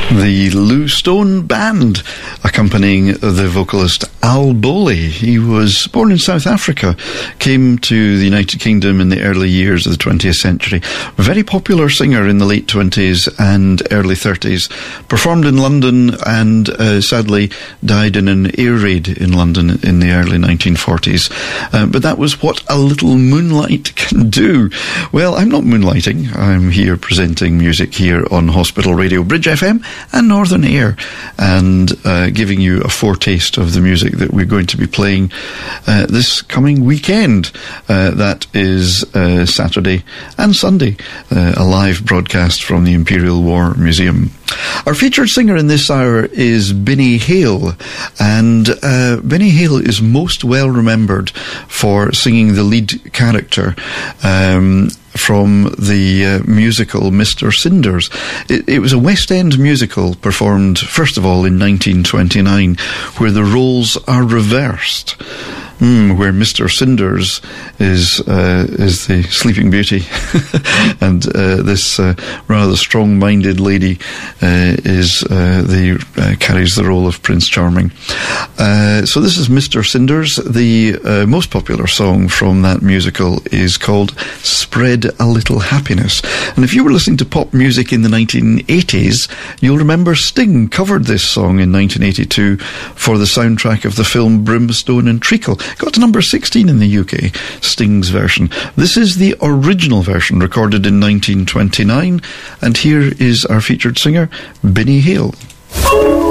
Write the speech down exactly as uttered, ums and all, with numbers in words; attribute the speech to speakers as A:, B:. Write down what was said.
A: The Lou Stone Band, accompanying the vocalist Al Bowley. He was born in South Africa, came to the United Kingdom in the early years of the twentieth century. A very popular singer in the late twenties and early thirties. Performed in London and uh, sadly died in an air raid in London in the early nineteen forties. Uh, but that was what a little moonlight can do. Well, I'm not moonlighting. I'm here presenting music here on Hospital Radio, Bridge F M and Northern Air, and uh, giving you a foretaste of the music that we're going to be playing uh, this coming weekend. Uh, that is uh, Saturday and Sunday, uh, a live broadcast from the Imperial War Museum. Our featured singer in this hour is Binny Hale, and uh, Binny Hale is most well remembered for singing the lead character um, from the uh, musical Mister Cinders. It, it was a West End musical performed, first of all, in nineteen twenty-nine, where the roles are reversed. Mm, where Mister Cinders is uh, is the Sleeping Beauty, and uh, this uh, rather strong-minded lady uh, is uh, the uh, carries the role of Prince Charming. Uh, so this is Mister Cinders. The uh, most popular song from that musical is called "Spread a Little Happiness." And if you were listening to pop music in the nineteen eighties, you'll remember Sting covered this song in nineteen eighty-two for the soundtrack of the film Brimstone and Treacle. Got to number sixteen in the U K, Sting's version. This is the original version, recorded in nineteen twenty-nine, and here is our featured singer, Binny Hale.